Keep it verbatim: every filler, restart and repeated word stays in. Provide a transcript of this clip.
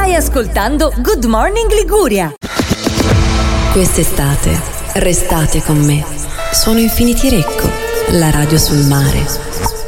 Stai ascoltando Good Morning Liguria. Quest'estate restate con me. Sono Infinity Recco, la radio sul mare.